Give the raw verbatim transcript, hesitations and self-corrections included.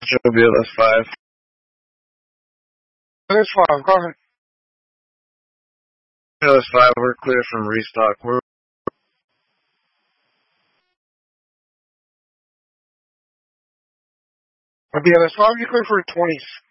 Show B L S five. That's five. Go ahead. B L S five, we're clear from restock. We're B L S five, you clear for twenties.